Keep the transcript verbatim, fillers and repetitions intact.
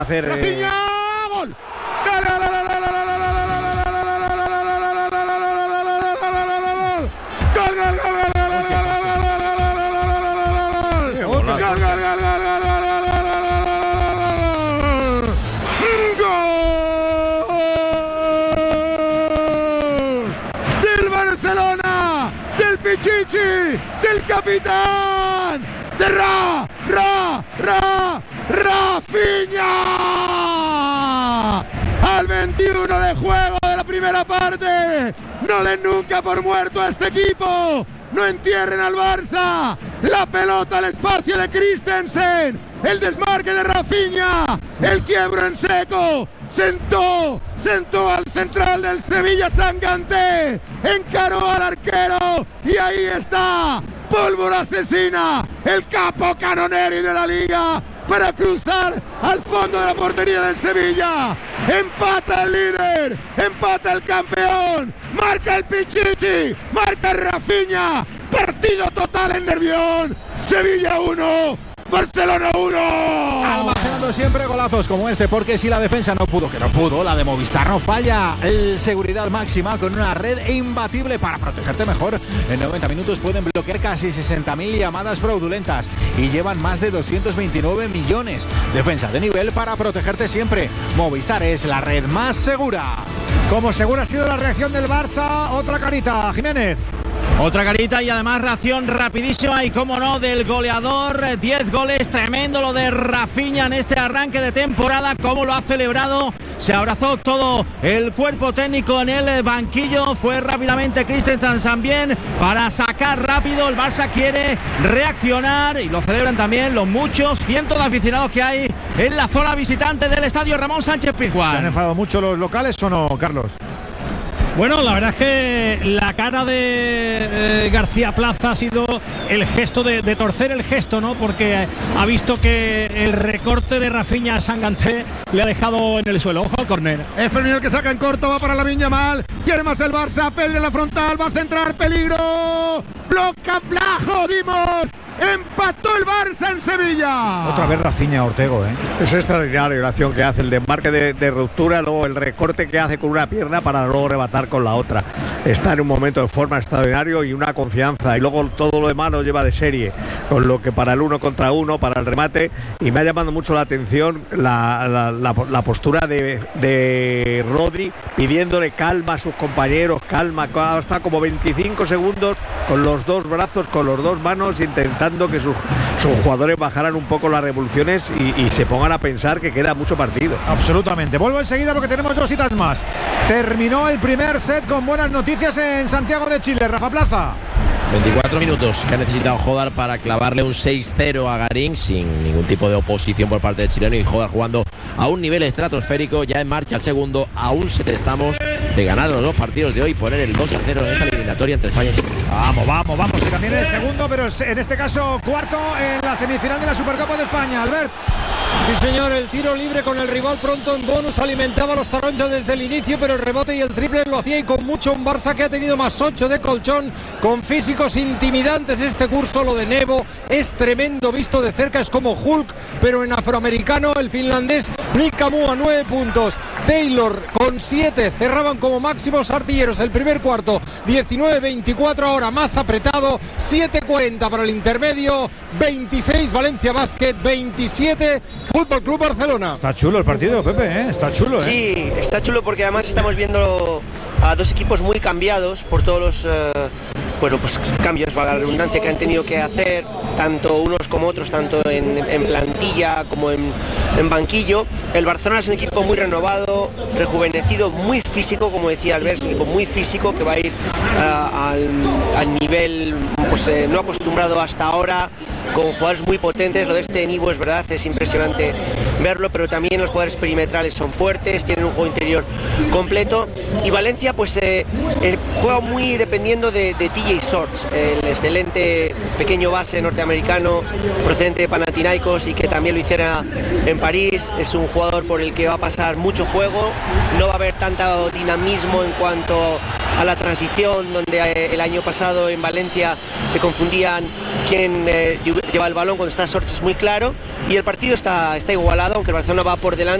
hacer. Rafinha, gol. ¡Gol, gol, gol, gol, gol, gol, gol! Pichichi, del capitán de Ra, Ra, Ra, Rafinha. Al veintiuno de juego de la primera parte. No den nunca por muerto a este equipo. No entierren al Barça. La pelota al espacio de Christensen. El desmarque de Rafinha. El quiebro en seco. Sentó, sentó al central del Sevilla, Sanganté, encaró al arquero y ahí está, pólvora asesina, el capo Canoneri de la liga para cruzar al fondo de la portería del Sevilla. Empata el líder, empata el campeón, marca el Pichichi, marca el Rafinha, partido total en Nervión, Sevilla uno. Barcelona uno. Almacenando siempre golazos como este, porque si la defensa no pudo, que no pudo, la de Movistar no falla. El seguridad máxima con una red imbatible para protegerte mejor. En noventa minutos pueden bloquear casi sesenta mil llamadas fraudulentas y llevan más de doscientos veintinueve millones. Defensa de nivel para protegerte siempre. Movistar es la red más segura. Como segura ha sido la reacción del Barça, otra carita, Jiménez. Otra carita y además reacción rapidísima y cómo no del goleador, diez goles, tremendo lo de Rafinha en este arranque de temporada, cómo lo ha celebrado, se abrazó todo el cuerpo técnico en el banquillo, fue rápidamente Christensen también para sacar rápido, el Barça quiere reaccionar y lo celebran también los muchos cientos de aficionados que hay en la zona visitante del estadio Ramón Sánchez Pizjuán. ¿Se han enfadado mucho los locales o no, Carlos? Bueno, la verdad es que la cara de eh, García Plaza ha sido el gesto de, de torcer el gesto, ¿no? Porque ha visto que el recorte de Rafinha a Sanganté le ha dejado en el suelo. Ojo al córner. Es Fermín el que saca en corto, va para Lamine Yamal. Quiere más el Barça, Pedri en la frontal, va a centrar, peligro. Bloca Plajo, dimos. Empató el Barça en Sevilla. Otra vez Rafinha Ortego, ¿eh? Es extraordinario la acción que hace, el desmarque de, de ruptura, luego el recorte que hace con una pierna para luego rematar con la otra. Está en un momento de forma extraordinario y una confianza, y luego todo lo demás lo lleva de serie, con lo que para el uno contra uno, para el remate, y me ha llamado mucho la atención la, la, la, la postura de, de Rodri pidiéndole calma a sus compañeros, calma, hasta como veinticinco segundos con los dos brazos, con las dos manos, intentando que sus, sus jugadores bajaran un poco las revoluciones y, y se pongan a pensar que queda mucho partido. Absolutamente. Vuelvo enseguida porque tenemos dos citas más. Terminó el primer set con buenas noticias en Santiago de Chile. Rafa Plaza. veinticuatro minutos que ha necesitado Jodar para clavarle un seis cero a Garín sin ningún tipo de oposición por parte del chileno, y Jodar jugando a un nivel estratosférico, ya en marcha el segundo. A un set estamos de ganar los dos partidos de hoy, poner el dos a cero en esta eliminatoria entre España y Chile. Vamos, vamos, vamos, que también el segundo, pero en este caso cuarto en la semifinal de la Supercopa de España. Albert. Sí, señor, el tiro libre con el rival pronto en bonus alimentaba a los taronjas desde el inicio, pero el rebote y el triple lo hacía, y con mucho. Un Barça que ha tenido más ocho de colchón, con físicos intimidantes este curso. Lo de Nevo es tremendo visto de cerca, es como Hulk, pero en afroamericano. El finlandés Nikamu a nueve puntos, Taylor con siete, cerraban como máximos artilleros el primer cuarto. Diecinueve veinticuatro, ahora más apretado, siete cuarenta para el intermedio, veintiséis Valencia Basket, veintisiete Fútbol Club Barcelona. Está chulo el partido, Pepe, ¿eh? Está chulo, ¿eh? Sí, está chulo porque además estamos viendo a dos equipos muy cambiados por todos los eh, bueno, pues, cambios, valga la redundancia, que han tenido que hacer, tanto unos como otros, tanto en, en plantilla como en, en banquillo. El Barcelona es un equipo muy renovado, rejuvenecido, muy físico, como decía Albert, es un equipo muy físico que va a ir uh, al, al nivel pues, eh, no acostumbrado hasta ahora, con jugadores muy potentes. Lo de este Nivo es verdad, es impresionante verlo, pero también los jugadores perimetrales son fuertes, tienen un juego interior completo. Y Valencia pues eh, eh, juega muy dependiendo de, de T J Shorts, el excelente pequeño base norteamericano procedente de Panathinaikos y que también lo hiciera en París. Es un jugador por el que va a pasar mucho juego, no va a haber tanto dinamismo en cuanto a la transición, donde eh, el año pasado en Valencia se confundían quién eh, lleva el balón cuando está Sorts, es muy claro, y el partido está, está igualado, aunque el Barcelona va por delante.